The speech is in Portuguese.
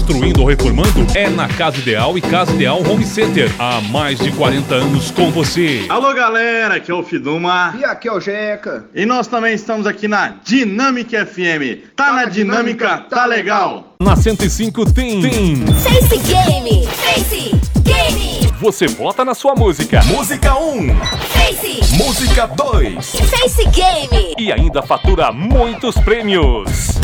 construindo ou reformando? É na Casa Ideal e Casa Ideal Home Center. Há mais de 40 anos com você. Alô, galera, aqui é o Fiduma. E aqui é o Jeca. E nós também estamos aqui na Dinâmica FM. Tá na Dinâmica, tá legal. Na 105 tem Face Game. Face Game. Você vota na sua música. Música 1, Face. música 2. Face Game. E ainda fatura muitos prêmios.